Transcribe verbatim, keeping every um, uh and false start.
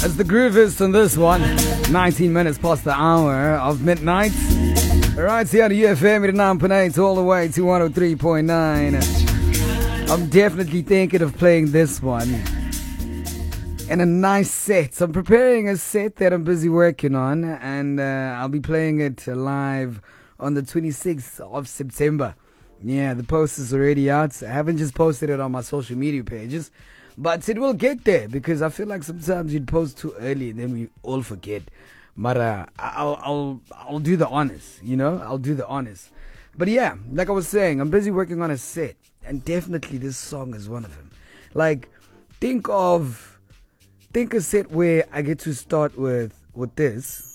As the groove is on this one, nineteen minutes past the hour of midnight. Right here on U F M eighty-nine point eight all the way to one oh three point nine. I'm definitely thinking of playing this one in a nice set. So I'm preparing a set that I'm busy working on, and uh, I'll be playing it live on the twenty-sixth of September. Yeah, the post is already out. I haven't just posted it on my social media pages, but it will get there because I feel like sometimes you'd post too early and then we all forget. But uh, I'll, I'll, I'll do the honors, you know? I'll do the honors. But yeah, like I was saying, I'm busy working on a set, and definitely this song is one of them. Like, think of, think a set where I get to start with, with this.